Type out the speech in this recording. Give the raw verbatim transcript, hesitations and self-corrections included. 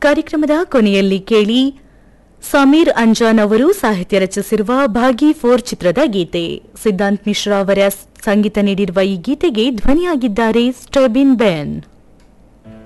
ಕಾರ್ಯಕ್ರಮದ ಕೊನೆಯಲ್ಲಿ ಕೇಳಿ ಸಮೀರ್ ಅಂಜಾನ್ ಅವರು ಸಾಹಿತ್ಯ ರಚಿಸಿರುವ ಭಾಗಿ ಫೋರ್ ಚಿತ್ರದ ಗೀತೆ. ಸಿದ್ಧಾಂತ್ ಮಿಶ್ರಾ ಅವರ ಸಂಗೀತ ನೀಡಿರುವ ಈ ಗೀತೆಗೆ ಧ್ವನಿಯಾಗಿದ್ದಾರೆ ಸ್ಟೆಬಿನ್ ಬೆನ್.